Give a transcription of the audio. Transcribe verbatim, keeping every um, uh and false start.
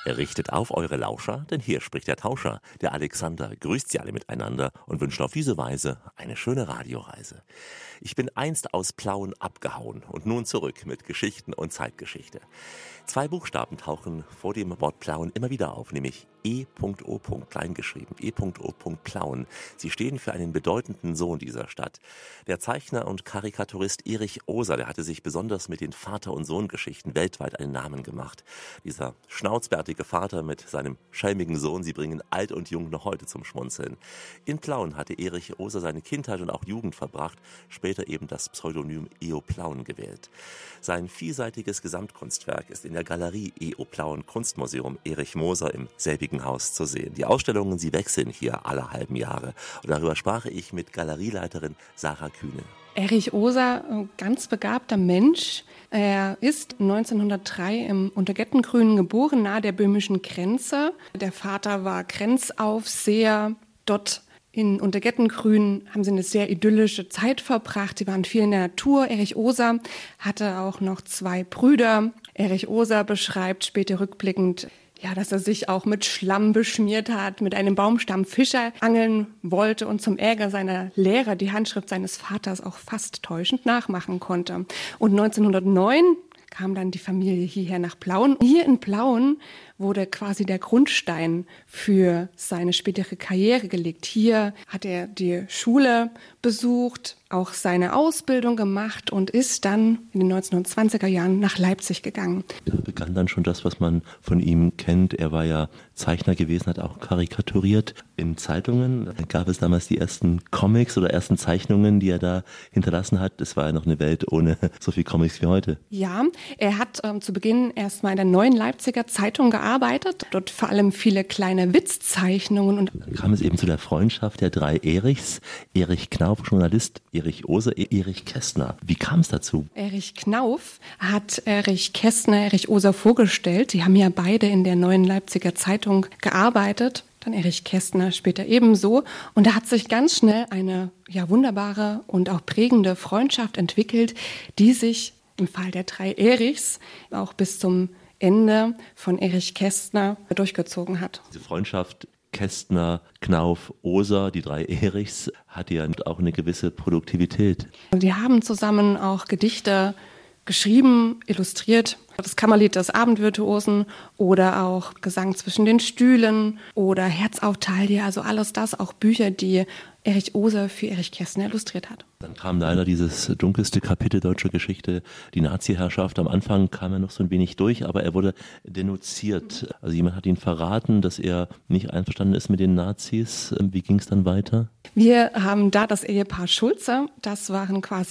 Richtet auf eure Lauscher, denn hier spricht der Tauscher. Der Alexander grüßt sie alle miteinander und wünscht auf diese Weise eine schöne Radioreise. Ich bin einst aus Plauen abgehauen und nun zurück mit Geschichten und Zeitgeschichte. Zwei Buchstaben tauchen vor dem Wort Plauen immer wieder auf, nämlich E O. kleingeschrieben, E O. Plauen. Sie stehen für einen bedeutenden Sohn dieser Stadt. Der Zeichner und Karikaturist Erich Oser, der hatte sich besonders mit den Vater- und Sohn-Geschichten weltweit einen Namen gemacht. Dieser schnauzbärtige Vater mit seinem schelmigen Sohn, sie bringen alt und jung noch heute zum Schmunzeln. In Plauen hatte Erich Oser seine Kindheit und auch Jugend verbracht, später eben das Pseudonym E O. Plauen gewählt. Sein vielseitiges Gesamtkunstwerk ist in der Galerie E O. Plauen Kunstmuseum Erich Moser im selbigen Haus zu sehen. Die Ausstellungen, sie wechseln hier alle halben Jahre. Und darüber sprach ich mit Galerieleiterin Sarah Kühne. Erich Oser, ein ganz begabter Mensch. Er ist neunzehnhundertdrei im Untergettengrünen geboren, nahe der böhmischen Grenze. Der Vater war Grenzaufseher. Dort in Untergettengrün haben sie eine sehr idyllische Zeit verbracht. Sie waren viel in der Natur. Erich Oser hatte auch noch zwei Brüder. Erich Oser beschreibt später rückblickend, ja, dass er sich auch mit Schlamm beschmiert hat, mit einem Baumstamm Fische angeln wollte und zum Ärger seiner Lehrer die Handschrift seines Vaters auch fast täuschend nachmachen konnte. Und neunzehnhundertneun kam dann die Familie hierher nach Plauen. Hier in Plauen wurde quasi der Grundstein für seine spätere Karriere gelegt. Hier hat er die Schule besucht, auch seine Ausbildung gemacht und ist dann in den neunzehnhundertzwanziger Jahren nach Leipzig gegangen. Da begann dann schon das, was man von ihm kennt. Er war ja Zeichner gewesen, hat auch karikaturiert in Zeitungen. Da gab es damals die ersten Comics oder ersten Zeichnungen, die er da hinterlassen hat. Es war ja noch eine Welt ohne so viel Comics wie heute. Ja, er hat ähm, zu Beginn erstmal in der Neuen Leipziger Zeitung gearbeitet. Dort vor allem viele kleine Witzzeichnungen. Und dann kam es eben zu der Freundschaft der drei Erichs. Erich Knauf, Journalist, Erich Oser, Erich Kästner. Wie kam es dazu? Erich Knauf hat Erich Kästner, Erich Oser vorgestellt. Die haben ja beide in der Neuen Leipziger Zeitung gearbeitet. Dann Erich Kästner später ebenso. Und da hat sich ganz schnell eine ja, wunderbare und auch prägende Freundschaft entwickelt, die sich im Fall der drei Erichs auch bis zum Ende von Erich Kästner durchgezogen hat. Diese Freundschaft Kästner, Knauf, Oser, die drei Erichs, hatte ja auch eine gewisse Produktivität. Die haben zusammen auch Gedichte geschrieben, illustriert. Das Kammerlied des Abendvirtuosen oder auch Gesang zwischen den Stühlen oder Herz auf Taille, also alles das, auch Bücher, die Erich Oser für Erich Kästner illustriert hat. Dann kam leider dieses dunkelste Kapitel deutscher Geschichte, die Nazi-Herrschaft. Am Anfang kam er noch so ein wenig durch, aber er wurde denunziert. Also jemand hat ihn verraten, dass er nicht einverstanden ist mit den Nazis. Wie ging es dann weiter? Wir haben da das Ehepaar Schulze, das waren quasi